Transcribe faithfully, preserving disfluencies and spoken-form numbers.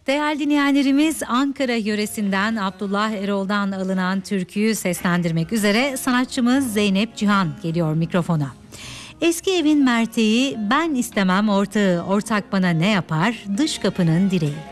Değerli dinleyenlerimiz, Ankara yöresinden Abdullah Erol'dan alınan türküyü seslendirmek üzere sanatçımız Zeynep Cihan geliyor mikrofona. Eski evin merteği, ben istemem ortağı, ortak bana ne yapar, dış kapının direği.